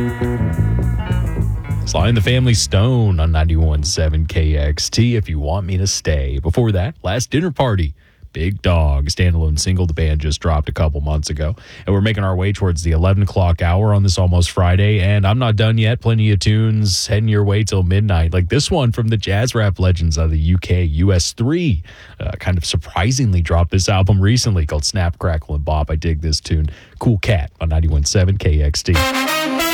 Sly and the Family Stone on 91.7 KXT, If You Want Me to Stay. Before that, Last Dinner Party, Big Dog, standalone single the band just dropped a couple months ago. And we're making our way towards the 11 o'clock hour on this almost Friday. And I'm not done yet. Plenty of tunes heading your way till midnight. Like this one from the jazz rap legends of the UK, US3. Kind of surprisingly dropped this album recently called Snap, Crackle, and Bop. I dig this tune. Cool Cat on 91.7 KXT.